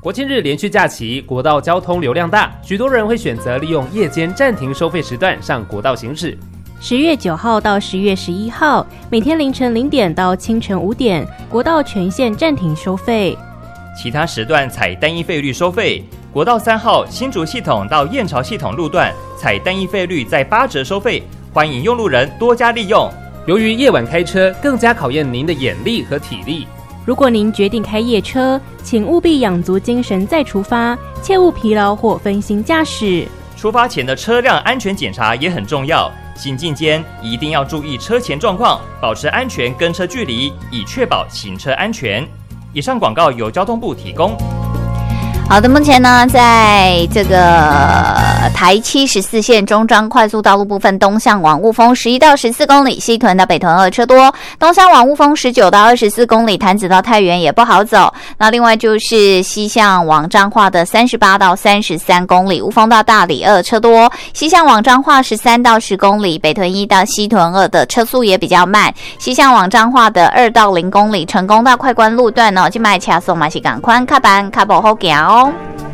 国庆日连续假期，国道交通流量大，许多人会选择利用夜间暂停收费时段上国道行驶。 10月9号到10月11号，每天凌晨0点到清晨5点，国道全线暂停收费。 其他时段采单一费率收费。国道3号新竹系统到燕巢系统路段采单一费率在8折收费，欢迎用路人多加利用。 由于夜晚开车更加考验您的眼力和体力， 如果您决定开夜车，请务必养足精神再出发，切勿疲劳或分心驾驶。 出发前的车辆安全检查也很重要，行进间一定要注意车前状况，保持安全跟车距离，以确保行车安全。以上广告由交通部提供。 好的，目前呢，在这个台74线中彰快速道路部分，东向往雾峰11到14公里，西屯到北屯2车多；东向往雾峰19到24公里，潭子到太原也不好走。那另外就是西向往彰化的38到33公里，雾峰到大里2车多；西向往彰化13到10公里，北屯1到西屯2的车速也比较慢；西向往彰化的2到0公里，成功到快关路段哦，这卖车速嘛是赶快卡班卡不好行哦。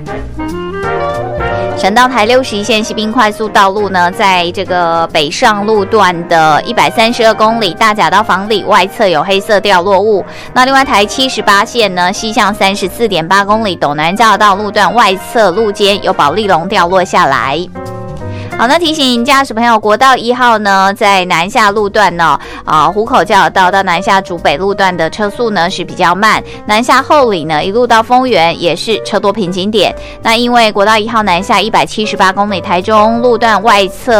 省道台61线西滨快速道路呢，在这个北上路段的132公里，大甲到房里外侧有黑色掉落物。那另外台78线呢，西向34.8公里，斗南交流道路段外侧路肩有保丽龙掉落下来。好，那提醒驾驶朋友，国道1号呢，在南下路段呢，湖口交流道到南下竹北路段的车速呢是比较慢，南下后里呢，一路到丰原也是车多瓶颈点。那因为国道1号南下178公里，台中路段外侧